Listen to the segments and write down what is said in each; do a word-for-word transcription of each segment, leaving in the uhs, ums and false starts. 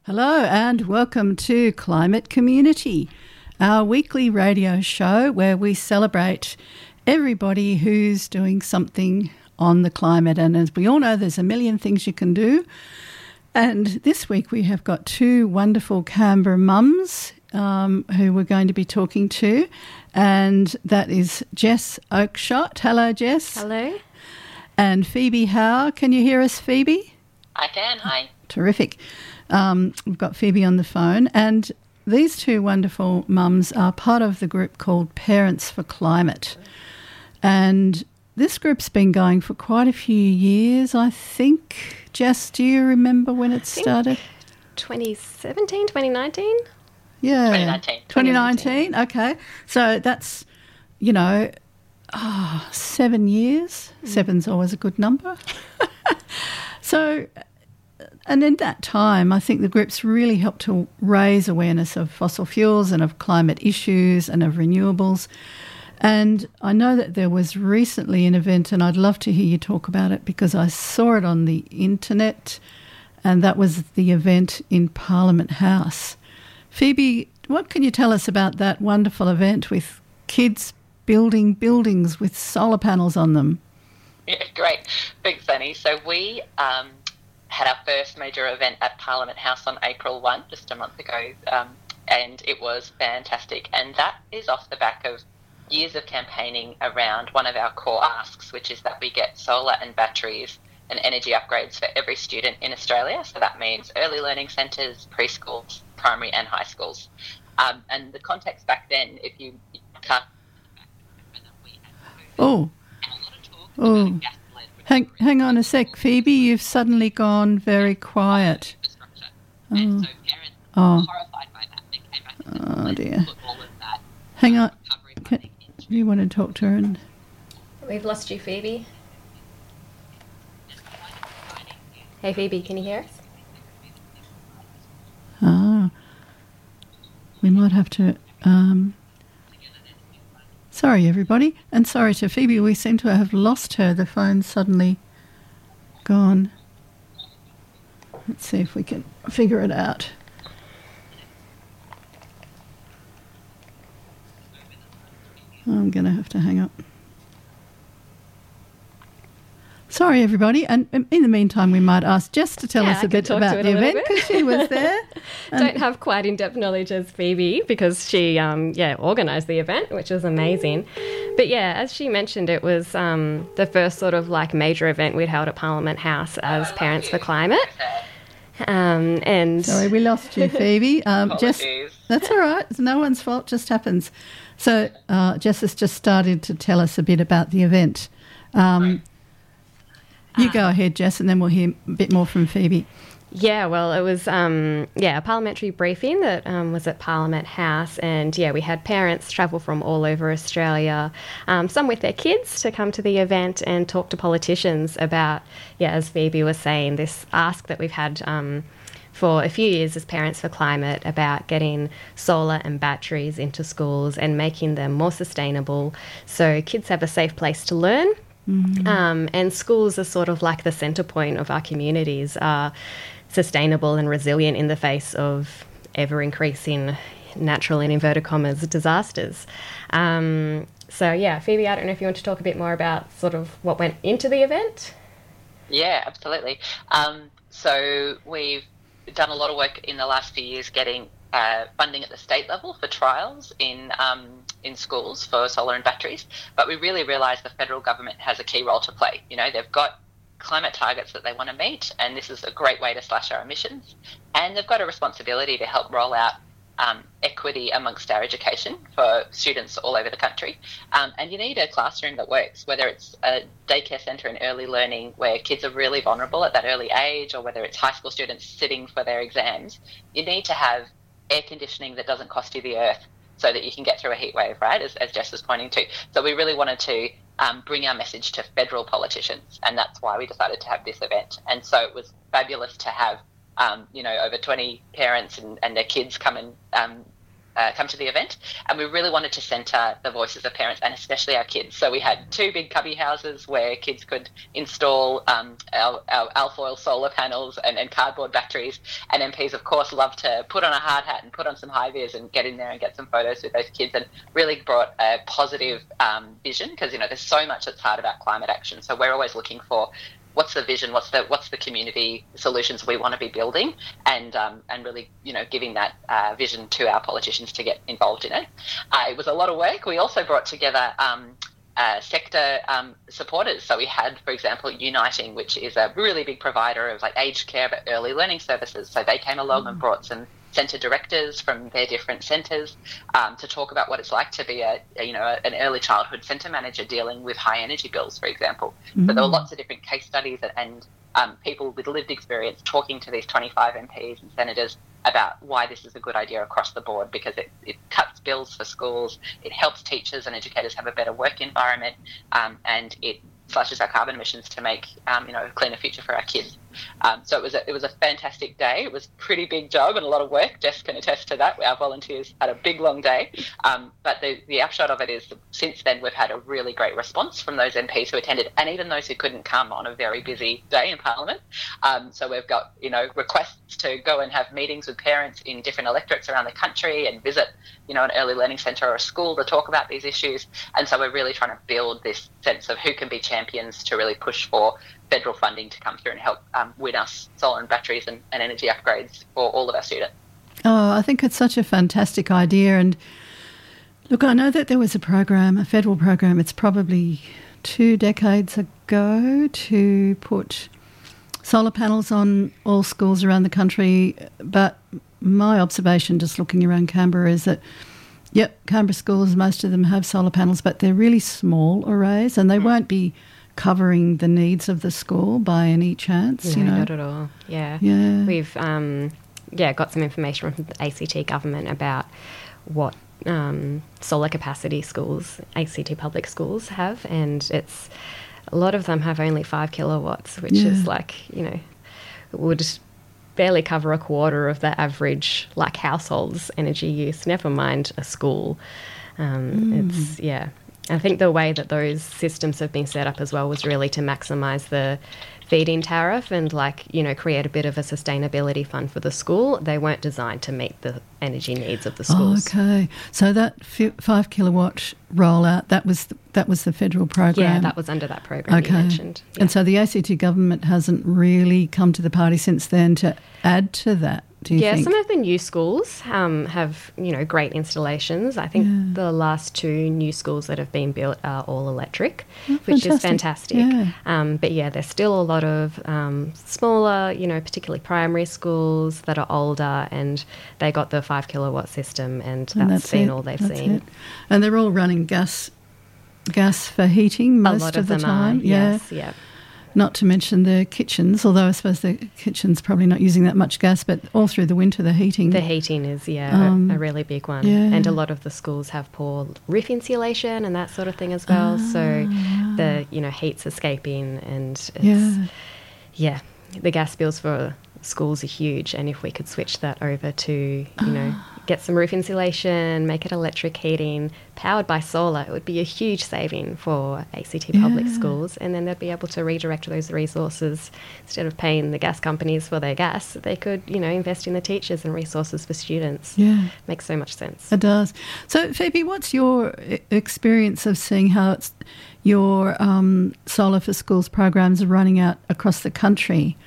Hello and welcome to Climate Community, our weekly radio show where we celebrate everybody who's doing something on the climate. And as we all know, there's a million things you can do. And this week we have got two wonderful Canberra mums um, who we're going to be talking to. And that is Jess Oakeshott. Hello, Jess. Hello. And Phoebe Howe. Can you hear us, Phoebe? I can. Hi. Terrific. Um, we've got Phoebe on the phone, and these two wonderful mums are part of the group called Parents for Climate. And this group's been going for quite a few years, I think. Jess, do you remember when it started? twenty seventeen, twenty nineteen? Yeah. twenty nineteen. twenty nineteen, okay. So that's, you know, oh, seven years. Mm. Seven's always a good number. So... And in that time, I think the group's really helped to raise awareness of fossil fuels and of climate issues and of renewables. And I know that there was recently an event, and I'd love to hear you talk about it because I saw it on the internet, and that was the event in Parliament House. Phoebe, what can you tell us about that wonderful event with kids building buildings with solar panels on them? Yeah, great. Thanks, Annie. So we... Um, had our first major event at Parliament House on April first, just a month ago, um, and it was fantastic. And that is off the back of years of campaigning around one of our core asks, which is that we get solar and batteries and energy upgrades for every student in Australia. So that means early learning centres, preschools, primary and high schools. Um, and the context back then, if you can't... Oh, oh. Hang, hang on a sec, Phoebe. You've suddenly gone very quiet. Oh, oh. Oh dear. Hang on. Can, do you want to talk to her? And... We've lost you, Phoebe. Hey, Phoebe, can you hear us? Ah. We might have to... Um, Sorry, everybody, and sorry to Phoebe. We seem to have lost her. The phone's suddenly gone. Let's see if we can figure it out. I'm going to have to hang up. Sorry, everybody. And in the meantime, we might ask Jess to tell yeah, us a bit about the event because she was there. Don't have quite in-depth knowledge as Phoebe because she, um, yeah, organised the event, which was amazing. But yeah, as she mentioned, it was um, the first sort of like major event we'd held at Parliament House as Parents for Climate. Um, and sorry, we lost you, Phoebe. Um, Jess, that's all right. It's no one's fault. Just happens. So uh, Jess has just started to tell us a bit about the event. Um, right. You go ahead, Jess, and then we'll hear a bit more from Phoebe. Yeah, well, it was, um, yeah, a parliamentary briefing that um, was at Parliament House, and, yeah, we had parents travel from all over Australia, um, some with their kids, to come to the event and talk to politicians about, yeah, as Phoebe was saying, this ask that we've had um, for a few years as Parents for Climate about getting solar and batteries into schools and making them more sustainable so kids have a safe place to learn. Mm-hmm. Um, and schools are sort of like the centre point of our communities, are sustainable and resilient in the face of ever-increasing natural and inverted commas disasters. Um, so, yeah, Phoebe, I don't know if you want to talk a bit more about sort of what went into the event? Yeah, absolutely. Um, so we've done a lot of work in the last few years getting uh, funding at the state level for trials in um, in schools for solar and batteries, but we really realise the federal government has a key role to play. You know, they've got climate targets that they want to meet, and this is a great way to slash our emissions, and they've got a responsibility to help roll out um, equity amongst our education for students all over the country. Um, and you need a classroom that works, whether it's a daycare centre in early learning where kids are really vulnerable at that early age, or whether it's high school students sitting for their exams. You need to have air conditioning that doesn't cost you the earth, so that you can get through a heat wave, right, as, as Jess was pointing to. So we really wanted to um, bring our message to federal politicians, and that's why we decided to have this event. And so it was fabulous to have, um, you know, over twenty parents and, and their kids come and um, uh, come to the event, and we really wanted to centre the voices of parents and especially our kids. So we had two big cubby houses where kids could install um, our, our alfoil solar panels and, and cardboard batteries, and M Ps, of course, love to put on a hard hat and put on some high vis and get in there and get some photos with those kids, and really brought a positive um, vision, because, you know, there's so much that's hard about climate action. So we're always looking for what's the vision, what's the what's the community solutions we want to be building, and um, and really, you know, giving that uh, vision to our politicians to get involved in it. Uh, it was a lot of work. We also brought together um, uh, sector um, supporters. So we had, for example, Uniting, which is a really big provider of like aged care but early learning services. So they came along mm. and brought some centre directors from their different centres um, to talk about what it's like to be a, a you know a, an early childhood centre manager dealing with high energy bills, for example. Mm. So there were lots of different case studies and, and um, people with lived experience talking to these twenty-five M Ps and senators about why this is a good idea across the board, because it, it cuts bills for schools, it helps teachers and educators have a better work environment, um, and it slashes our carbon emissions to make um, you know a cleaner future for our kids. Um, so it was a, it was a fantastic day. It was a pretty big job and a lot of work. Jess can attest to that. Our volunteers had a big long day, um, but the, the upshot of it is that since then we've had a really great response from those M Ps who attended, and even those who couldn't come on a very busy day in Parliament. Um, so we've got you know requests to go and have meetings with parents in different electorates around the country and visit you know an early learning centre or a school to talk about these issues. And so we're really trying to build this sense of who can be champions to really push for federal funding to come through and help um, win us solar and batteries and, and energy upgrades for all of our students. Oh, I think it's such a fantastic idea. And look, I know that there was a program, a federal program, it's probably two decades ago, to put solar panels on all schools around the country. But my observation just looking around Canberra is that, yep, Canberra schools, most of them have solar panels, but they're really small arrays, and they mm. won't be covering the needs of the school by any chance. No, you know? Not at all. Yeah. Yeah. We've um, yeah got some information from the A C T government about what um, solar capacity schools, A C T public schools have, and it's a lot of them have only five kilowatts, which yeah. is like, you know, would barely cover a quarter of the average like household's energy use, never mind a school. Um, mm. It's, yeah. I think the way that those systems have been set up as well was really to maximise the feed-in tariff and, like, you know, create a bit of a sustainability fund for the school. They weren't designed to meet the energy needs of the schools. Oh, okay. So that f- five kilowatt rollout, that was the, that was the federal program? Yeah, that was under that program okay. you mentioned. Yeah. And so the A C T government hasn't really come to the party since then to add to that? Do you yeah, think? Some of the new schools um, have, you know, great installations. I think yeah. the last two new schools that have been built are all electric, oh, which fantastic. is fantastic. Yeah. Um, but yeah, there's still a lot of um, smaller, you know, particularly primary schools that are older, and they got the five kilowatt system, and, and that's, that's been it. all they've that's seen. It. And they're all running gas, gas for heating most a lot of, of the them time. Are, yeah. Yes, yeah. Not to mention the kitchens, although I suppose the kitchen's probably not using that much gas, but all through the winter the heating. The heating is, yeah, um, a, a really big one. Yeah. And a lot of the schools have poor roof insulation and that sort of thing as well. Ah, so wow. the, you know, heat's escaping, and it's, yeah. yeah, the gas bills for schools are huge. And if we could switch that over to, you know, get some roof insulation, make it electric heating, powered by solar, it would be a huge saving for A C T public yeah. schools, and then they'd be able to redirect those resources. Instead of paying the gas companies for their gas, they could, you know, invest in the teachers and resources for students. Yeah. Makes so much sense. It does. So, Phoebe, what's your experience of seeing how it's your um, Solar for Schools programs are running out across the country?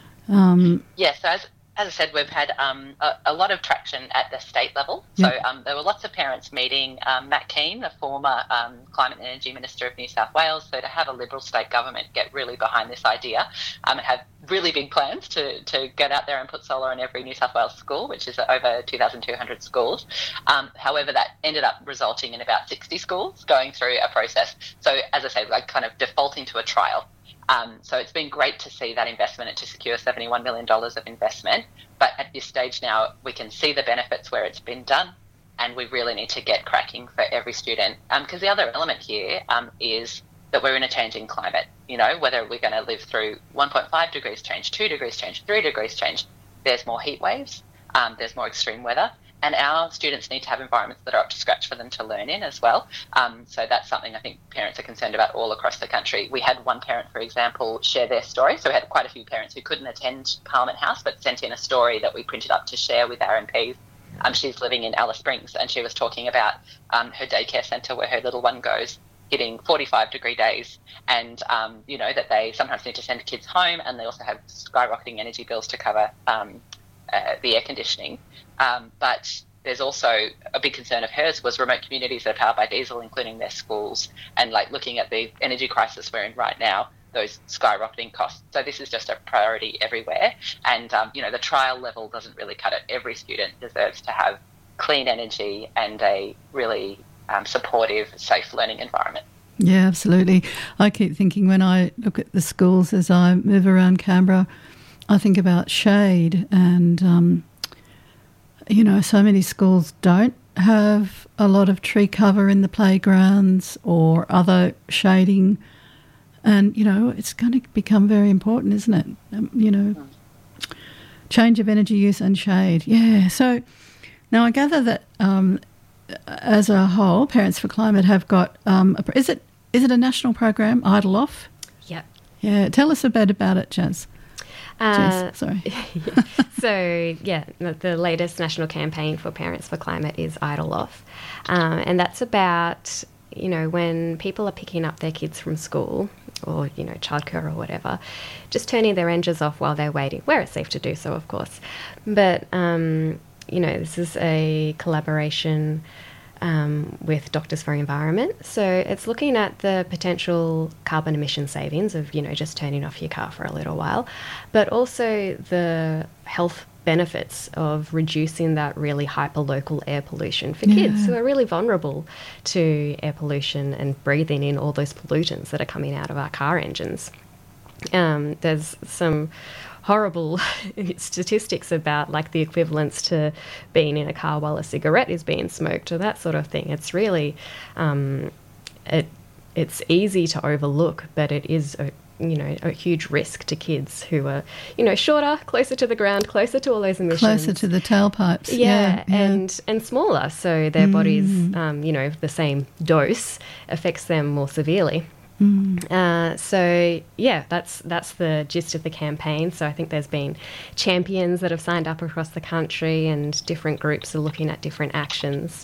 Um, yes, yeah, so as As I said, we've had um, a, a lot of traction at the state level. Yep. So um, there were lots of parents meeting um, Matt Keane, the former um, Climate and Energy Minister of New South Wales. So to have a Liberal state government get really behind this idea um, and have really big plans to, to get out there and put solar in every New South Wales school, which is over two thousand two hundred schools. Um, however, that ended up resulting in about sixty schools going through a process. So as I say, like kind of defaulting to a trial. Um, so it's been great to see that investment and to secure seventy-one million dollars of investment. But at this stage now, we can see the benefits where it's been done, and we really need to get cracking for every student. Because um, the other element here um, is that we're in a changing climate. You know, whether we're going to live through one point five degrees change, two degrees change, three degrees change, there's more heat waves, um, there's more extreme weather. and our students need to have environments that are up to scratch for them to learn in as well. Um, so that's something I think parents are concerned about all across the country. We had one parent, for example, share their story. So we had quite a few parents who couldn't attend Parliament House but sent in a story that we printed up to share with our M Ps. Um, she's living in Alice Springs, and she was talking about um, her daycare centre where her little one goes, hitting forty-five degree days, and um, you know that they sometimes need to send kids home, and they also have skyrocketing energy bills to cover um, uh, the air conditioning. Um, but there's also a big concern of hers was remote communities that are powered by diesel, including their schools, and like looking at the energy crisis we're in right now, those skyrocketing costs. So this is just a priority everywhere, and um, you know the trial level doesn't really cut it. Every student deserves to have clean energy and a really um, supportive, safe learning environment. Yeah, absolutely. I keep thinking when I look at the schools as I move around Canberra, I think about shade, and um, you know, so many schools don't have a lot of tree cover in the playgrounds or other shading. And, you know, it's going to become very important, isn't it? Um, you know, change of energy use and shade. Yeah. So now I gather that um, as a whole, Parents for Climate have got, um, a, is it is it a national program, Idle Off? Yeah. Yeah. Tell us a bit about it, Jazz. Uh, Jess, sorry. So, yeah, the latest national campaign for Parents for Climate is Idle Off. Um, and that's about, you know, when people are picking up their kids from school or, you know, childcare or whatever, just turning their engines off while they're waiting, where it's safe to do so, of course. But, um, you know, this is a collaboration Um, with Doctors for Environment. So it's looking at the potential carbon emission savings of, you know, just turning off your car for a little while, but also the health benefits of reducing that really hyper-local air pollution for yeah. kids who are really vulnerable to air pollution and breathing in all those pollutants that are coming out of our car engines. Um, there's some horrible statistics about like the equivalence to being in a car while a cigarette is being smoked or that sort of thing. It's really, um, it it's easy to overlook, but it is a, you know, a huge risk to kids who are, you know, shorter, closer to the ground, closer to all those emissions. Closer to the tailpipes. Yeah, yeah, yeah. and and smaller, so their Mm. bodies, um, you know, the same dose affects them more severely. Mm. Uh, so yeah, that's that's the gist of the campaign. So I think there's been champions that have signed up across the country, and different groups are looking at different actions.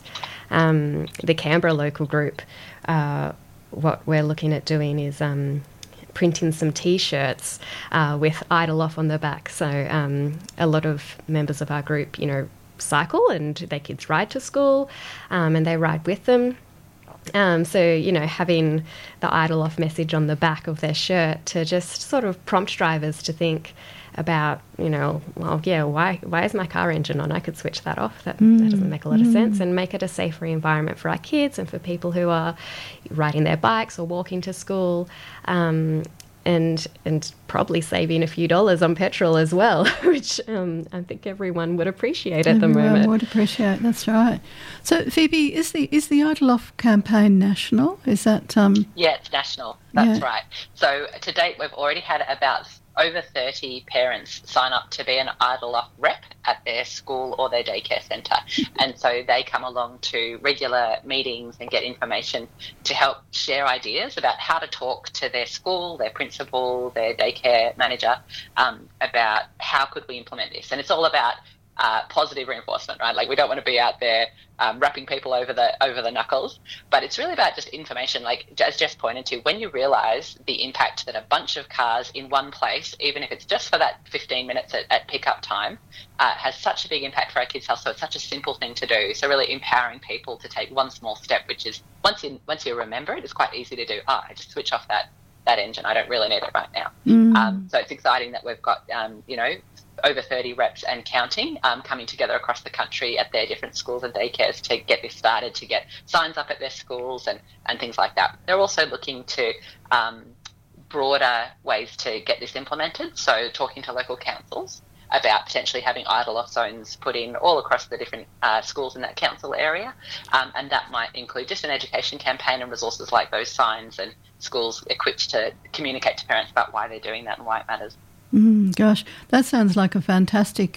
Um, the Canberra local group, uh, what we're looking at doing is um, printing some T-shirts uh, with Idle Off on the back. So um, a lot of members of our group, you know, cycle and their kids ride to school, um, and they ride with them. Um, so, you know, having the Idle Off message on the back of their shirt to just sort of prompt drivers to think about, you know, well, yeah, why why is my car engine on? I could switch that off. That, Mm. that doesn't make a lot of Mm. sense. And make it a safer environment for our kids and for people who are riding their bikes or walking to school. Um, and and probably saving a few dollars on petrol as well, which um, I think everyone would appreciate at Everyone the moment. would appreciate. That's right. So, Phoebe, is the is the Idle Off campaign national? Is that um? Yeah, it's national. That's Yeah. right. So to date, we've already had about over thirty parents sign up to be an Idle Off rep at their school or their daycare centre. And so they come along to regular meetings and get information to help share ideas about how to talk to their school, their principal, their daycare manager um, about how could we implement this. And it's all about Uh, positive reinforcement, right? Like we don't want to be out there um, wrapping people over the over the knuckles, but it's really about just information. Like as Jess pointed to, when you realise the impact that a bunch of cars in one place, even if it's just for that fifteen minutes at, at pick-up time, uh, has such a big impact for our kids' health. So it's such a simple thing to do. So really empowering people to take one small step, which is once you once you remember it, it's quite easy to do. Ah, I just switch off that that engine. I don't really need it right now. Mm. Um, so it's exciting that we've got um, you know. over thirty reps and counting um, coming together across the country at their different schools and daycares to get this started, to get signs up at their schools and, and things like that. They're also looking to um, broader ways to get this implemented, so talking to local councils about potentially having Idle Off zones put in all across the different uh, schools in that council area, um, and that might include just an education campaign and resources like those signs and schools equipped to communicate to parents about why they're doing that and why it matters. Mm, gosh, that sounds like a fantastic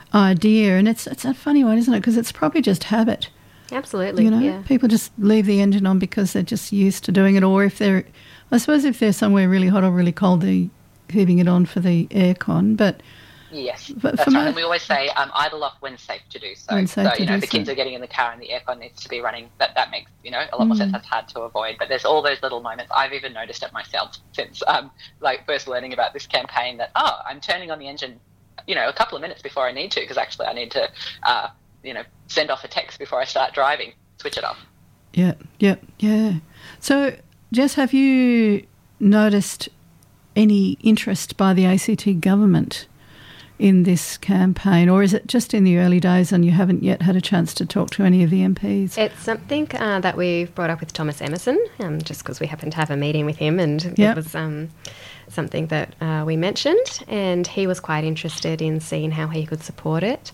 idea. And it's it's a funny one, isn't it? Because it's probably just habit. Absolutely, you know, yeah. People just leave the engine on because they're just used to doing it, or if they're, I suppose if they're somewhere really hot or really cold, they're keeping it on for the aircon. But yes, but that's for right. my, and we always say um, idle off when safe to do so. When safe so, to you know, do the so. kids are getting in the car and the aircon needs to be running. That that makes, you know, a lot more Mm. sense. That's hard to avoid. But there's all those little moments. I've even noticed it myself since um, like first learning about this campaign that, oh, I'm turning on the engine, you know, a couple of minutes before I need to, because actually I need to, uh, you know, send off a text before I start driving. Switch it off. Yeah, yeah, yeah. So, Jess, have you noticed any interest by the A C T government in this campaign, or is it just in the early days and you haven't yet had a chance to talk to any of the M Ps? It's something uh, that we've brought up with Thomas Emerson, um, just because we happened to have a meeting with him, and Yep. it was um, something that uh, we mentioned, and he was quite interested in seeing how he could support it,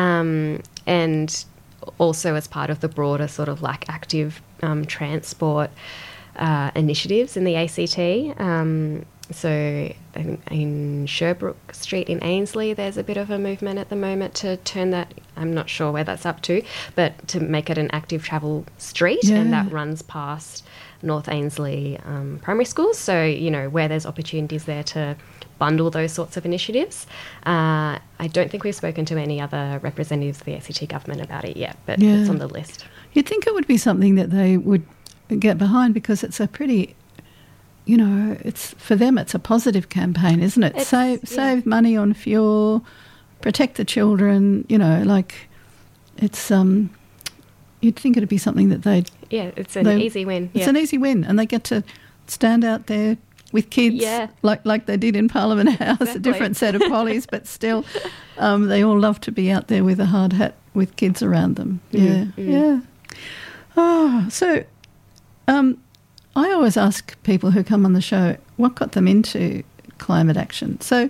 um, and also as part of the broader sort of like active um, transport uh, initiatives in the A C T. Um, so I think in Sherbrooke Street in Ainslie, there's a bit of a movement at the moment to turn that, I'm not sure where that's up to, but to make it an active travel street, Yeah. and that runs past North Ainslie um, primary schools. So, you know, where there's opportunities there to bundle those sorts of initiatives. Uh, I don't think we've spoken to any other representatives of the A C T government about it yet, but Yeah. it's on the list. You'd think it would be something that they would get behind, because it's a pretty, you know, it's for them it's a positive campaign, isn't it? It's- Save yeah. save money on fuel, protect the children, you know, like it's um you'd think it'd be something that they'd Yeah, it's an they- easy win. It's Yeah. an easy win, and they get to stand out there with kids, Yeah. like like they did in Parliament House, a Exactly. different set of pollies, but still, um, they all love to be out there with a hard hat with kids around them. Yeah, mm. yeah. Oh, so um, I always ask people who come on the show what got them into climate action. So,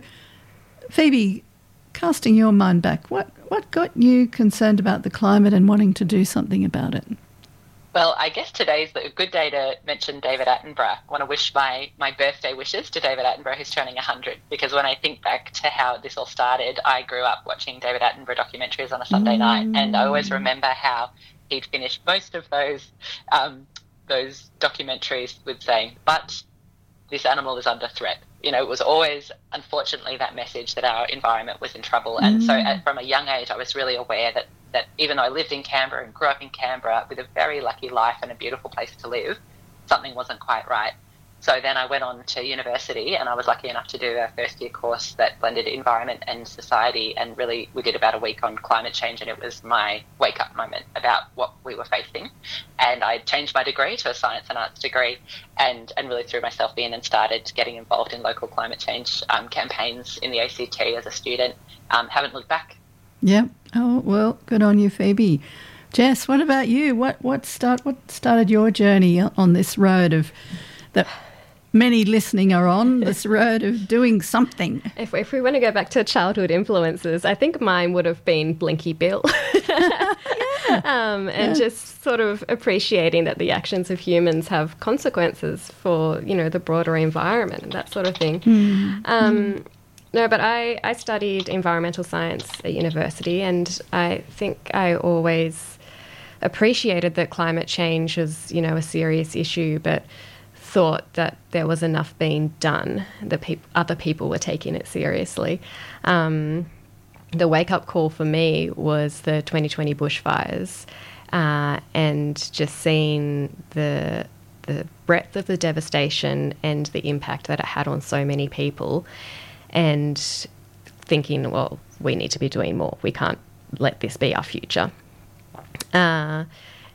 Phoebe, casting your mind back, what what got you concerned about the climate and wanting to do something about it? Well, I guess today's a good day to mention David Attenborough. I want to wish my, my birthday wishes to David Attenborough, who's turning one hundred, because when I think back to how this all started, I grew up watching David Attenborough documentaries on a Sunday mm. night, and I always remember how he'd finish most of those um, those documentaries with saying, but this animal is under threat. You know, it was always, unfortunately, that message that our environment was in trouble. And mm. so at, from a young age, I was really aware that that even though I lived in Canberra and grew up in Canberra with a very lucky life and a beautiful place to live, something wasn't quite right. So then I went on to university, and I was lucky enough to do a first year course that blended environment and society, and really we did about a week on climate change, and it was my wake up moment about what we were facing. And I changed my degree to a science and arts degree, and, and really threw myself in and started getting involved in local climate change um, campaigns in the A C T as a student. Um, haven't looked back. Yeah. Oh, well, good on you, Phoebe. Jess, what about you? What what start what started your journey on this road of that many listening are on, this road of doing something? If, if we want to go back to childhood influences, I think mine would have been Blinky Bill. yeah. um, and yeah. just sort of appreciating that the actions of humans have consequences for, you know, the broader environment and that sort of thing. Mm. Um, mm. No, but I, I studied environmental science at university, and I think I always appreciated that climate change was, you know, a serious issue, but thought that there was enough being done, that peop- other people were taking it seriously. Um, the wake-up call for me was the twenty twenty bushfires, uh, and just seeing the the breadth of the devastation and the impact that it had on so many people, and thinking, well, we need to be doing more. We can't let this be our future. Uh,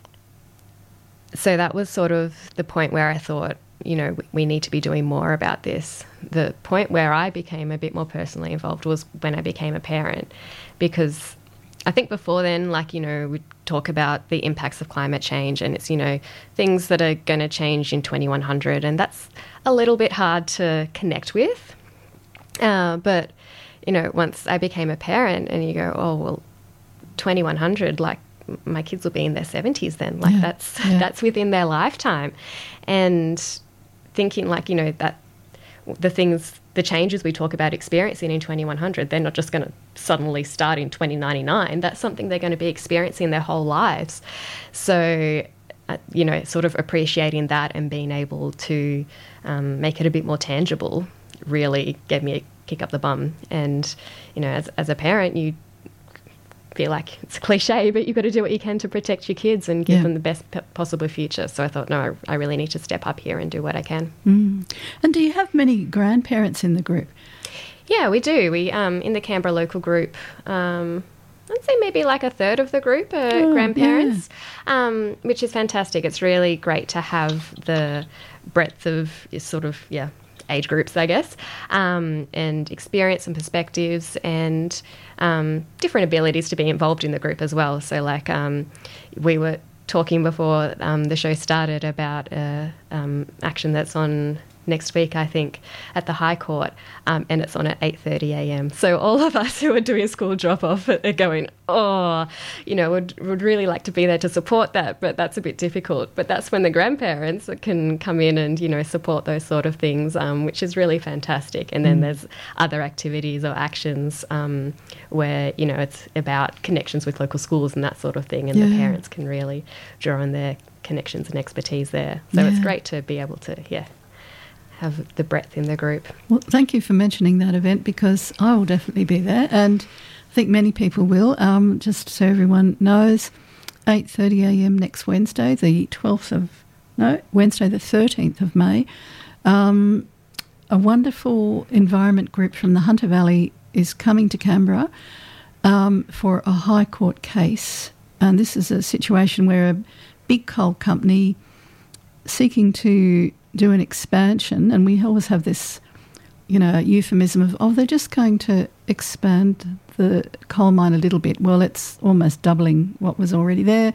so that was sort of the point where I thought, you know, we need to be doing more about this. The point where I became a bit more personally involved was when I became a parent, because I think before then, like, you know, we talk about the impacts of climate change, and it's, you know, things that are going to change in twenty-one hundred, and that's a little bit hard to connect with. Uh, but, you know, once I became a parent and you go, oh, well, twenty-one hundred, like, my kids will be in their seventies then. Like, yeah, that's yeah. that's within their lifetime. And thinking, like, you know, that the things, the changes we talk about experiencing in twenty-one hundred, they're not just going to suddenly start in twenty ninety-nine. That's something they're going to be experiencing their whole lives. So, uh, you know, sort of appreciating that and being able to um, make it a bit more tangible really gave me a kick up the bum. And, you know, as, as a parent, you feel like it's a cliche, but you've got to do what you can to protect your kids and give yeah. them the best p- possible future. So I thought, no, I, I really need to step up here and do what I can. Mm. And do you have many grandparents in the group? Yeah, we do. We um, in the Canberra local group, um, I'd say maybe like a third of the group are oh, grandparents, yeah. um, which is fantastic. It's really great to have the breadth of sort of, yeah, age groups, I guess, um, and experience and perspectives and um, different abilities to be involved in the group as well. So like um, we were talking before um, the show started about uh, um, action that's on next week, I think, at the High Court, um, and it's on at eight thirty a m. So all of us who are doing school drop-off are going, oh, you know, would would really like to be there to support that, but that's a bit difficult. But that's when the grandparents can come in and, you know, support those sort of things, um, which is really fantastic. And then mm. there's other activities or actions um, where, you know, it's about connections with local schools and that sort of thing, and yeah. the parents can really draw on their connections and expertise there. So yeah. it's great to be able to, yeah, have the breadth in the group. Well, thank you for mentioning that event, because I will definitely be there, and I think many people will. Um, just so everyone knows, eight thirty a m next Wednesday, the twelfth of, no, Wednesday the thirteenth of May. Um, a wonderful environment group from the Hunter Valley is coming to Canberra um, for a High Court case. And this is a situation where a big coal company seeking to do an expansion, and we always have this, you know, euphemism of, oh, they're just going to expand the coal mine a little bit. Well, it's almost doubling what was already there.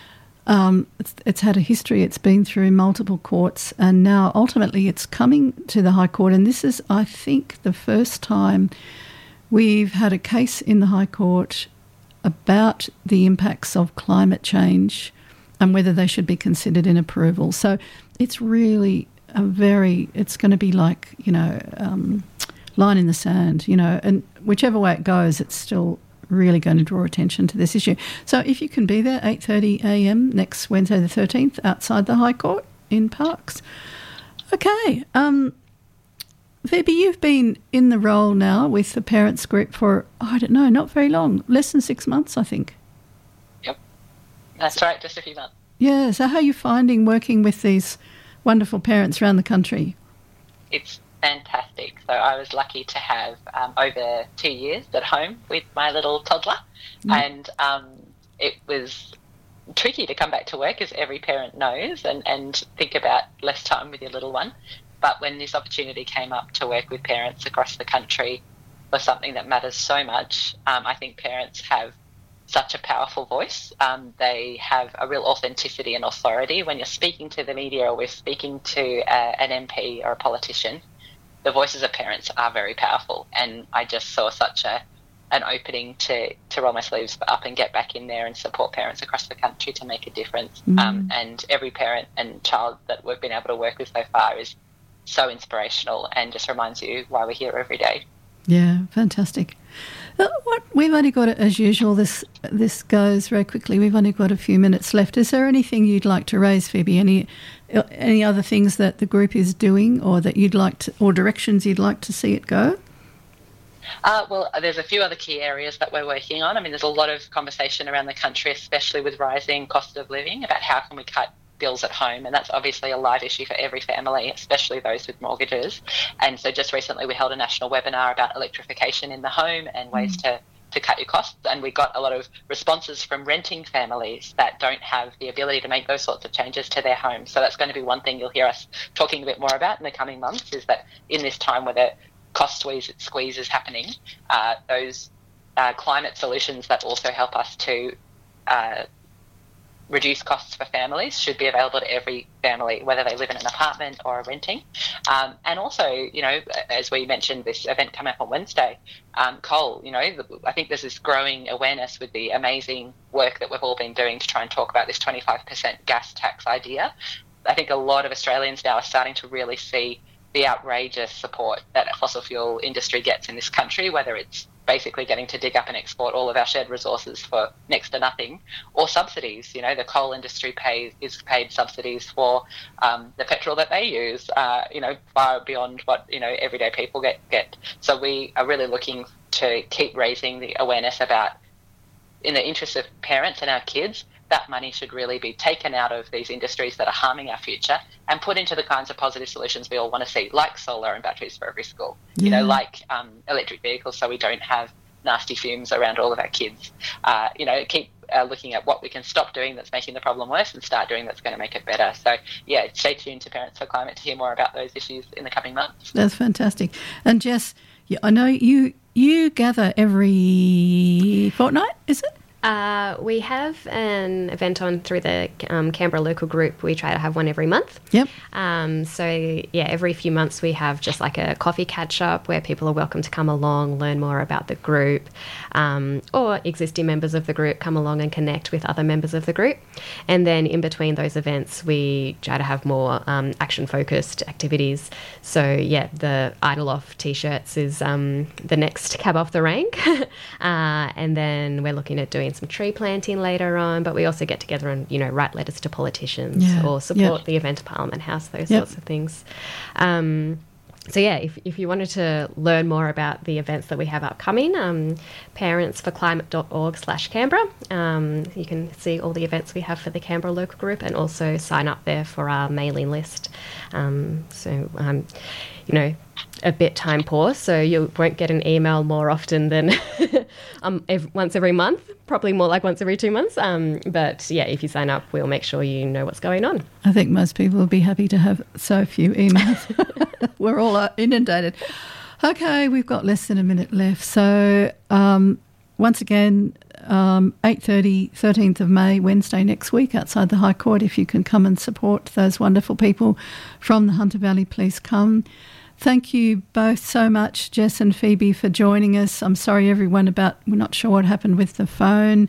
Um, it's, it's had a history. It's been through multiple courts, and now ultimately it's coming to the High Court. And this is, I think, the first time we've had a case in the High Court about the impacts of climate change and whether they should be considered in approval. So it's really a very, it's going to be like, you know, um, line in the sand, you know, and whichever way it goes, it's still really going to draw attention to this issue. So if you can be there, eight thirty a m next Wednesday the thirteenth, outside the High Court in Parkes. Okay. Um, Phoebe, you've been in the role now with the parents group for, oh, I don't know, not very long, less than six months, I think. That's right, just a few months. Yeah, so how are you finding working with these wonderful parents around the country? It's fantastic. So I was lucky to have um, over two years at home with my little toddler, mm. and um, it was tricky to come back to work, as every parent knows, and, and think about less time with your little one. But when this opportunity came up to work with parents across the country for something that matters so much, um, I think parents have such a powerful voice. Um, they have a real authenticity and authority. When you're speaking to the media or we're speaking to uh, an M P or a politician, the voices of parents are very powerful. And I just saw such a an opening to, to roll my sleeves up and get back in there and support parents across the country to make a difference. Mm. Um, and every parent and child that we've been able to work with so far is so inspirational and just reminds you why we're here every day. Yeah, fantastic. Uh, what, we've only got, as usual, this this goes very quickly. We've only got a few minutes left. Is there anything you'd like to raise, Phoebe? Any any other things that the group is doing, or that you'd like to, or directions you'd like to see it go? Uh, well, there's a few other key areas that we're working on. I mean, there's a lot of conversation around the country, especially with rising cost of living, about how can we cut bills at home, and that's obviously a live issue for every family, especially those with mortgages. And so just recently we held a national webinar about electrification in the home and ways mm. to, to cut your costs, and we got a lot of responses from renting families that don't have the ability to make those sorts of changes to their home. So that's going to be one thing you'll hear us talking a bit more about in the coming months, is that in this time where the cost squeeze, squeeze is happening, uh, those uh, climate solutions that also help us to uh, reduce costs for families should be available to every family, whether they live in an apartment or are renting. Um, and also, you know, as we mentioned, this event coming up on Wednesday, um, coal, you know, I think there's this growing awareness with the amazing work that we've all been doing to try and talk about this twenty-five percent gas tax idea. I think a lot of Australians now are starting to really see the outrageous support that the fossil fuel industry gets in this country, whether it's basically getting to dig up and export all of our shared resources for next to nothing, or subsidies. You know, the coal industry pays is paid subsidies for um, the petrol that they use, uh, you know, far beyond what, you know, everyday people get, get. So we are really looking to keep raising the awareness about, in the interest of parents and our kids, that money should really be taken out of these industries that are harming our future and put into the kinds of positive solutions we all want to see, like solar and batteries for every school, yeah. you know, like um, electric vehicles so we don't have nasty fumes around all of our kids. Uh, you know, keep uh, looking at what we can stop doing that's making the problem worse and start doing that's going to make it better. So, yeah, stay tuned to Parents for Climate to hear more about those issues in the coming months. That's fantastic. And Jess, I know you you gather every fortnight, is it? Uh, we have an event on through the um, Canberra local group. We try to have one every month. Yep. Um, so, yeah, every few months we have just like a coffee catch-up where people are welcome to come along, learn more about the group, um, or existing members of the group come along and connect with other members of the group. And then in between those events, we try to have more um, action-focused activities. So, yeah, the Idle Off T-shirts is um, the next cab off the rank. uh, and then we're looking at doing some tree planting later on, but we also get together and, you know, write letters to politicians yeah, or support yeah. the event at Parliament House, those yep. sorts of things. Um, so, yeah, if, if you wanted to learn more about the events that we have upcoming, um, parentsforclimate.org slash Canberra. Um, you can see all the events we have for the Canberra local group and also sign up there for our mailing list. Um, so, um, you know, a bit time poor, so you won't get an email more often than um, ev- once every month, probably more like once every two months. Um, but, yeah, if you sign up, we'll make sure you know what's going on. I think most people will be happy to have so few emails. We're all uh, inundated. Okay, we've got less than a minute left. So, um, once again, um, eight thirty, thirteenth of May, Wednesday next week outside the High Court. If you can come and support those wonderful people from the Hunter Valley Police, come. Thank you both so much, Jess and Phoebe, for joining us. I'm sorry, everyone, about we're not sure what happened with the phone.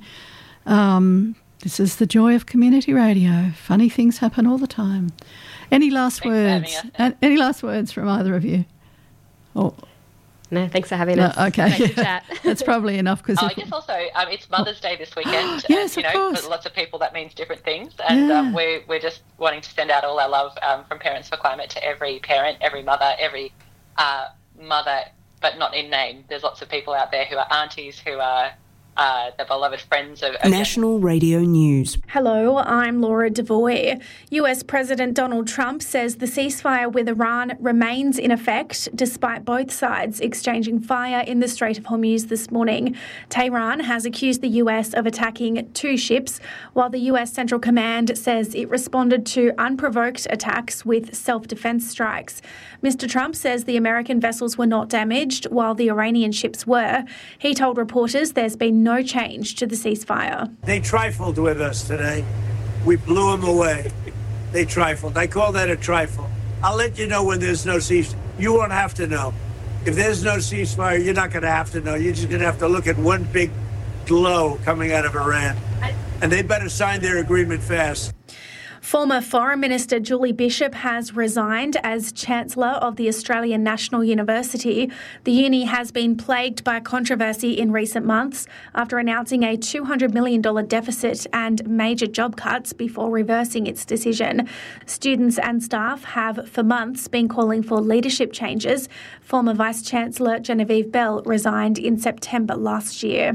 Um, this is the joy of community radio. Funny things happen all the time. Any last Thanks words? Uh, any last words from either of you? Oh. No, thanks for having No, us. okay. Nice to chat. That's probably enough. Cause oh, if, I guess also um, it's Mother's Day this weekend. Yes, and, you of know, course. for lots of people that means different things. And Yeah. um, we're, we're just wanting to send out all our love um, from Parents for Climate to every parent, every mother, every uh, mother, but not in name. There's lots of people out there who are aunties, who are uh, the beloved friends of... of National Radio News. Hello, I'm Laura Devoy. U S President Donald Trump says the ceasefire with Iran remains in effect despite both sides exchanging fire in the Strait of Hormuz this morning. Tehran has accused the U S of attacking two ships, while the U S Central Command says it responded to unprovoked attacks with self-defense strikes. Mister Trump says the American vessels were not damaged, while the Iranian ships were. He told reporters there's been no change to the ceasefire. They trifled with us today. We blew them away. They trifled. I call that a trifle. I'll let you know when there's no ceasefire. You won't have to know. If there's no ceasefire, you're not going to have to know. You're just going to have to look at one big glow coming out of Iran. And they better sign their agreement fast. Former Foreign Minister Julie Bishop has resigned as Chancellor of the Australian National University. The uni has been plagued by controversy in recent months after announcing a two hundred million dollars deficit and major job cuts before reversing its decision. Students and staff have for months been calling for leadership changes. Former Vice-Chancellor Genevieve Bell resigned in September last year.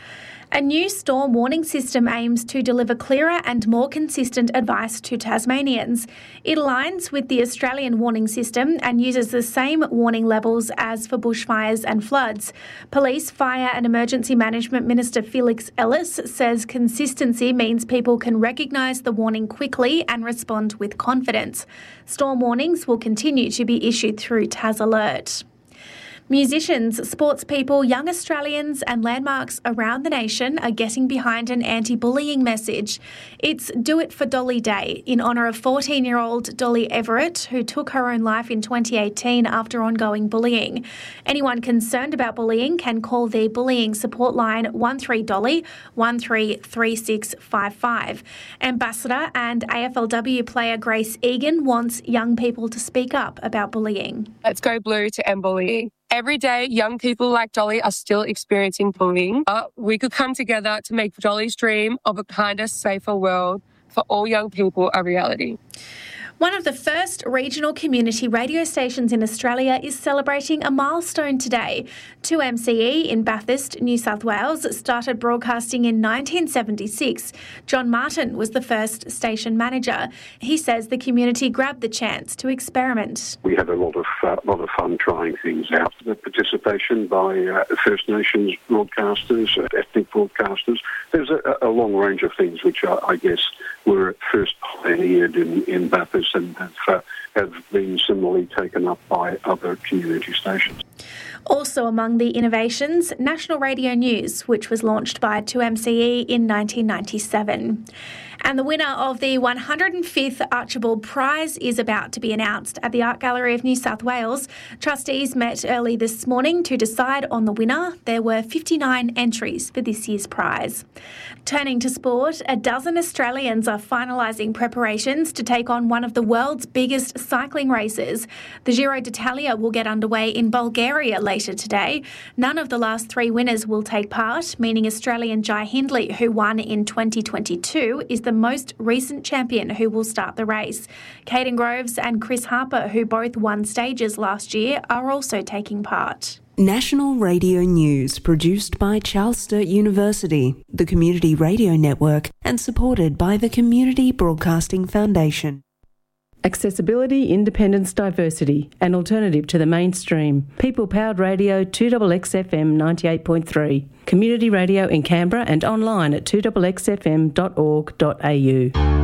A new storm warning system aims to deliver clearer and more consistent advice to Tasmanians. It aligns with the Australian warning system and uses the same warning levels as for bushfires and floods. Police, Fire and Emergency Management Minister Felix Ellis says consistency means people can recognise the warning quickly and respond with confidence. Storm warnings will continue to be issued through Tas Alert. Musicians, sports people, young Australians and landmarks around the nation are getting behind an anti-bullying message. It's Do It for Dolly Day in honour of fourteen-year-old Dolly Everett, who took her own life in twenty eighteen after ongoing bullying. Anyone concerned about bullying can call the bullying support line one three Dolly, one three three six five five. Ambassador and A F L W player Grace Egan wants young people to speak up about bullying. Let's go blue to end bullying. Every day, young people like Dolly are still experiencing bullying, but we could come together to make Dolly's dream of a kinder, safer world for all young people a reality. One of the first regional community radio stations in Australia is celebrating a milestone today. two M C E in Bathurst, New South Wales, started broadcasting in nineteen seventy-six. John Martin was the first station manager. He says the community grabbed the chance to experiment. We had a lot of uh, lot of fun trying things out. The participation by uh, First Nations broadcasters, uh, ethnic broadcasters. There's a, a long range of things which I, I guess were at first pioneered in, in Bathurst and have, uh, have been similarly taken up by other community stations. Also among the innovations, National Radio News, which was launched by two M C E in nineteen ninety-seven. And the winner of the one hundred fifth Archibald Prize is about to be announced at the Art Gallery of New South Wales. Trustees met early this morning to decide on the winner. There were fifty-nine entries for this year's prize. Turning to sport, a dozen Australians are finalising preparations to take on one of the world's biggest cycling races. The Giro d'Italia will get underway in Bulgaria later today. None of the last three winners will take part, meaning Australian Jai Hindley, who won in twenty twenty-two, is the most recent champion who will start the race. Caden Groves and Chris Harper, who both won stages last year, are also taking part. National Radio News, produced by Charles Sturt University, the Community Radio Network, and supported by the Community Broadcasting Foundation. Accessibility, independence, diversity, an alternative to the mainstream. People-powered radio, two X X F M ninety-eight point three. Community radio in Canberra and online at two X X F M dot org dot A U.